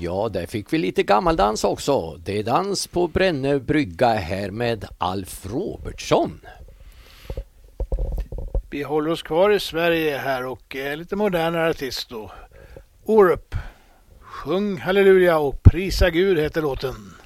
Ja, där fick vi lite gammaldans också. Det är dans på Brännö brygga här med Alf Robertsson. Vi håller oss kvar i Sverige här och är lite modernare artist då. Orup. Sjung halleluja och prisa Gud heter låten.